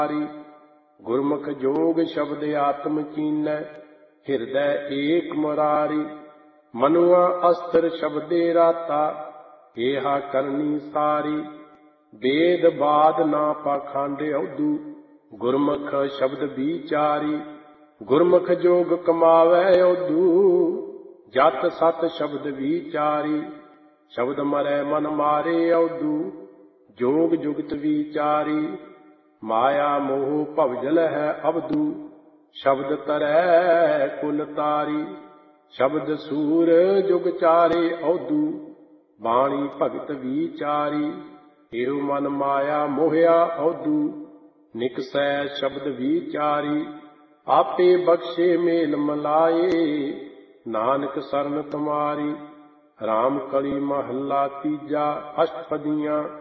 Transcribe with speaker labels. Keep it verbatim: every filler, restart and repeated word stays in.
Speaker 1: ਗੁਰਮੁਖ ਜੋਗ ਸ਼ਬਦ ਆਤਮ ਚੀਨੈ, ਹਿਰਦੈ ਏਕ ਮੁਰਾਰੀ। ਮਨੁਆ ਅਸਤਰ ਸ਼ਬਦੇ ਰਾਤਾ, ਏਹਾ ਕਰਨੀ ਸਾਰੀ। ਵੇਦ ਬਾਦ ਨਾ ਪਾਖੰਡ ਔਧੂ, ਗੁਰਮੁਖ ਸ਼ਬਦ ਵਿਚਾਰੀ। ਗੁਰਮੁਖ ਜੋਗ ਕਮਾਵੈ ਔਧੂ, ਜਤ ਸਤ ਸ਼ਬਦ ਵਿਚਾਰੀ। ਸ਼ਬਦ ਮਰੈ ਮਨ ਮਾਰੇ ਔਧੂ, ਜੋਗ ਜੁਗਤ ਵਿਚਾਰੀ। ਮਾਇਆ ਮੋਹ ਭਵਜਲ ਹੈ ਅਵਧੂ, ਸ਼ਬਦ ਤਰੈ ਕੁਲ ਤਾਰੀ। ਸ਼ਬਦ ਸੂਰ ਜੁਗ ਚਾਰੇ ਔਧੂ, ਬਾਣੀ ਭਗਤ ਵਿਚਾਰੀ। ਇਹੋ ਮਨ ਮਾਇਆ ਮੋਹਿਆ ਔਧੂ, ਨਿਕਸੈ ਸ਼ਬਦ ਵਿਚਾਰੀ। ਆਪੇ ਬਖਸ਼ੇ ਮੇਲ ਮਲਾਏ, ਨਾਨਕ ਸਰਨ ਤੁਮਾਰੀ। ਰਾਮ ਕਲੀ ਮਹੱਲਾ ਤੀਜਾ, ਅਸ਼ਟਪਦੀਆਂ।